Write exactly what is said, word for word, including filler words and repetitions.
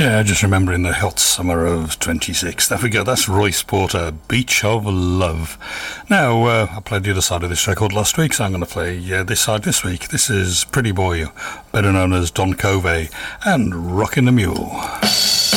Yeah, just remembering the hot summer of twenty-six. There we go, that's Royce Porter, Beach of Love. Now, uh, I played the other side of this record last week, so I'm going to play uh, this side this week. This is Pretty Boy, better known as Don Covey, and Rockin' the Mule.